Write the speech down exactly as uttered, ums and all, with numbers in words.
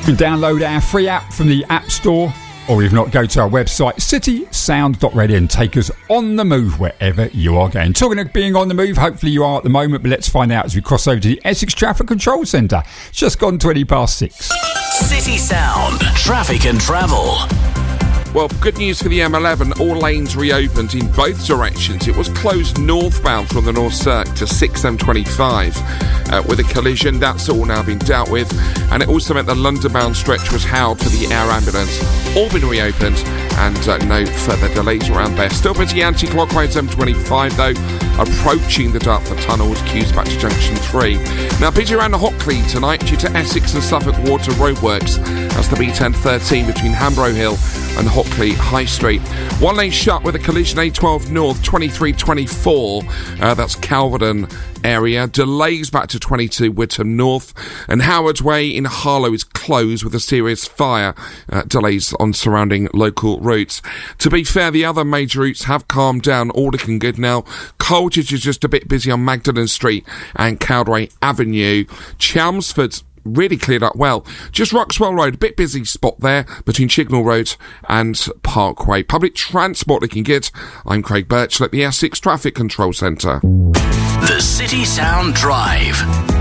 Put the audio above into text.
can download our free app from the App Store, or if not, go to our website city sound dot radio and take us on the move wherever you are going. Talking of being on the move, hopefully you are at the moment, but let's find out as we cross over to the Essex Traffic Control Centre. It's just gone twenty past six. City Sound, traffic and travel. Well, good news for the M eleven. All lanes reopened in both directions. It was closed northbound from the North Cirque to six M twenty-five uh, with a collision. That's all now been dealt with. And it also meant the London-bound stretch was held for the air ambulance. All been reopened and uh, no further delays around there. Still busy anti-clockwise M twenty-five, though, approaching the Dartford tunnels, queues back to Junction three. Now, busy around the Hockley tonight due to Essex and Suffolk Water roadworks. That's the B ten thirteen between Hambro Hill and Hockley High Street. One lane shut with a collision A twelve North, twenty-three twenty-four. Uh, that's Calverton area. Delays back to twenty-two Whittam North. And Howard Way in Harlow is closed with a serious fire. Uh, delays on surrounding local routes. To be fair, the other major routes have calmed down. All looking good now. Colditch is just a bit busy on Magdalen Street and Cowdray Avenue. Chelmsford really cleared up well. Just Roxwell Road, a bit busy spot there between Chignall Road and Parkway. Public transport looking good. I'm Craig Birchall at the Essex Traffic Control Centre. The City Sound Drive.